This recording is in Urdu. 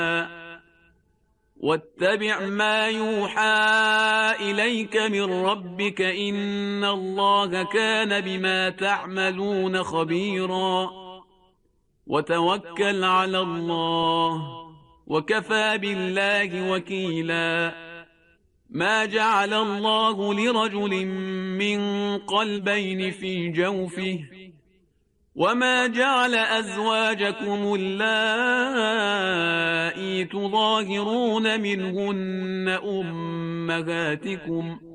واتبع ما يوحى إليك من ربك إن الله كان بما تعملون خبيرا وتوكل على الله وكفى بالله وكيلا ما جعل الله لرجل من قلبين في جوفه وما جعل أزواجكم اللائي تظاهرون منهن أمهاتكم